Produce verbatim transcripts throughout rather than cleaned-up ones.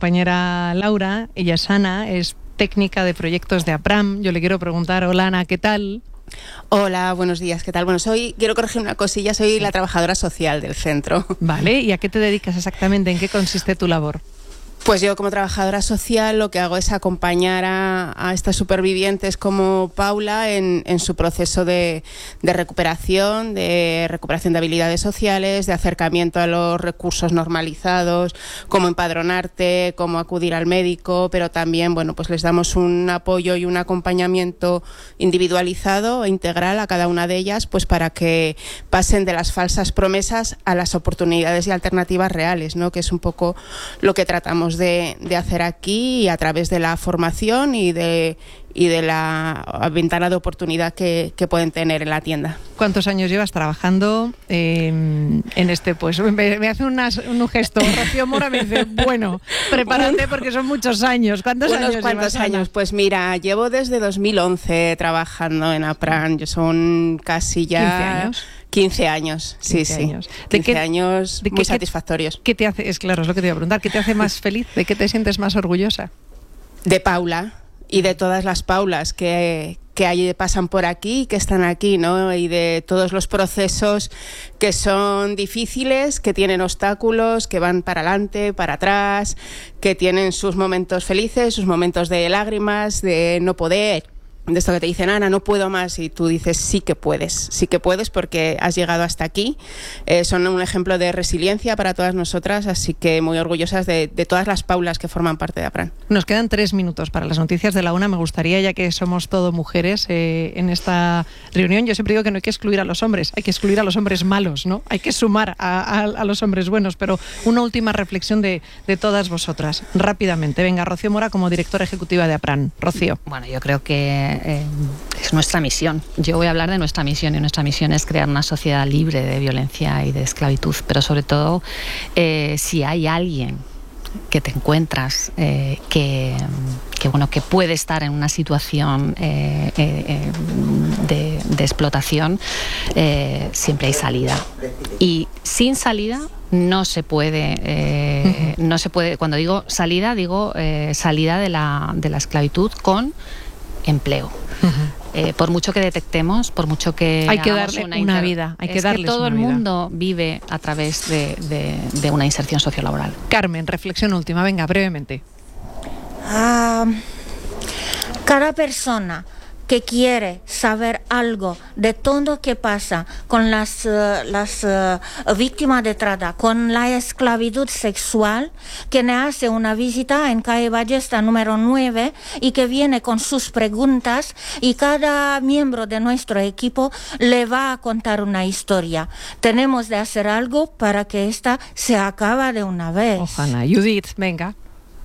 compañera Laura, ella es Ana, es técnica de proyectos de APRAM. Yo le quiero preguntar, hola Ana, ¿qué tal? Hola, buenos días, ¿qué tal? Bueno, soy, quiero corregir una cosilla, soy la trabajadora social del centro. Vale, ¿y a qué te dedicas exactamente? ¿En qué consiste tu labor? Pues yo como trabajadora social lo que hago es acompañar a, a estas supervivientes como Paula en, en su proceso de, de recuperación, de recuperación de habilidades sociales, de acercamiento a los recursos normalizados, cómo empadronarte, cómo acudir al médico, pero también, bueno, pues les damos un apoyo y un acompañamiento individualizado e integral a cada una de ellas, pues para que pasen de las falsas promesas a las oportunidades y alternativas reales, ¿no? Que es un poco lo que tratamos De, de hacer aquí, y a través de la formación y de, y de la ventana de oportunidad que, que pueden tener en la tienda. ¿Cuántos años llevas trabajando eh, en este? Pues me, me hace unas, un gesto. Rocío Mora me dice, bueno, prepárate porque son muchos años. ¿Cuántos Unos años cuantos llevas, años. Ana? Pues mira, llevo desde dos mil once trabajando en APRAM. Yo son casi ya... ¿quince años? quince años, sí, quince sí. Años. ¿De quince qué, años de muy qué, satisfactorios. ¿Qué te hace? Es claro, es lo que te iba a preguntar. ¿Qué te hace más feliz? ¿De qué te sientes más orgullosa? De Paula y de todas las Paulas que, que hay, pasan por aquí, que están aquí, ¿no? Y de todos los procesos que son difíciles, que tienen obstáculos, que van para adelante, para atrás, que tienen sus momentos felices, sus momentos de lágrimas, de no poder. De esto que te dicen, Ana, no puedo más, y tú dices, sí que puedes, sí que puedes porque has llegado hasta aquí. Eh, son un ejemplo de resiliencia para todas nosotras, así que muy orgullosas de, de todas las Paulas que forman parte de APRAM. Nos quedan tres minutos para las noticias de la una. Me gustaría, ya que somos todo mujeres eh, en esta reunión, yo siempre digo que no hay que excluir a los hombres, hay que excluir a los hombres malos, ¿no? Hay que sumar a, a, a los hombres buenos, pero una última reflexión de, de todas vosotras, rápidamente. Venga, Rocío Mora como directora ejecutiva de APRAM. Rocío. Bueno, yo creo que Eh, es nuestra misión. Yo voy a hablar de nuestra misión, y nuestra misión es crear una sociedad libre de violencia y de esclavitud, pero sobre todo eh, si hay alguien que te encuentras eh, que, que, bueno, que puede estar en una situación eh, eh, de, de explotación, eh, siempre hay salida, y sin salida no se puede, eh, uh-huh. no se puede. Cuando digo salida, digo eh, salida de la, de la esclavitud con empleo. Uh-huh. Eh, por mucho que detectemos, por mucho que hay que darle una, una inter... vida, hay que es darles que todo una el vida. mundo vive a través de, de, de una inserción sociolaboral. Carmen, reflexión última, venga, brevemente. Uh, cada persona que quiere saber algo de todo lo que pasa con las, uh, las uh, víctimas de trata, con la esclavitud sexual, que me hace una visita en calle Ballesta número nueve y que viene con sus preguntas, y cada miembro de nuestro equipo le va a contar una historia. Tenemos de hacer algo para que esta se acabe de una vez. Ojalá. Judith, venga.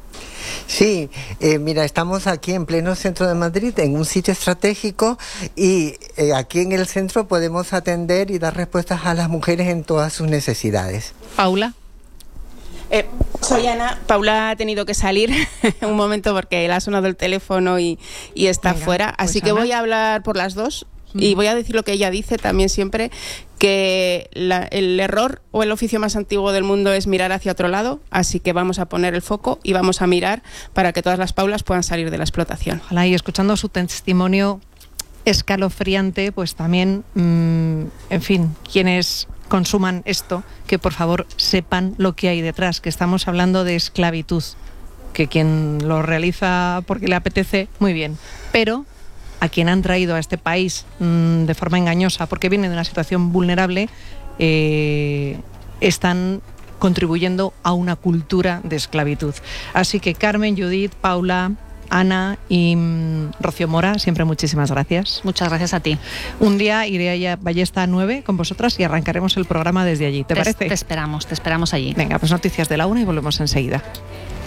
Sí, eh, mira, estamos aquí en pleno centro de Madrid, en un sitio estratégico, y eh, aquí en el centro podemos atender y dar respuestas a las mujeres en todas sus necesidades. Paula. Eh, soy Ana. Paula ha tenido que salir un momento porque le ha sonado el teléfono y, y está Venga, fuera, así pues que Ana. Voy a hablar por las dos. Y voy a decir lo que ella dice también siempre, que la, el error o el oficio más antiguo del mundo es mirar hacia otro lado, así que vamos a poner el foco y vamos a mirar para que todas las Paulas puedan salir de la explotación. Ojalá, y escuchando su testimonio escalofriante, pues también, mmm, en fin, quienes consuman esto, que por favor sepan lo que hay detrás, que estamos hablando de esclavitud, que quien lo realiza porque le apetece, muy bien, pero a quien han traído a este país mmm, de forma engañosa, porque viene de una situación vulnerable, eh, están contribuyendo a una cultura de esclavitud. Así que Carmen, Judith, Paula, Ana y mmm, Rocío Mora, siempre muchísimas gracias. Muchas gracias a ti. Un día iré a Ballesta nueve con vosotras y arrancaremos el programa desde allí. ¿Te, te parece? Te esperamos, te esperamos allí. Venga, pues noticias de la una y volvemos enseguida.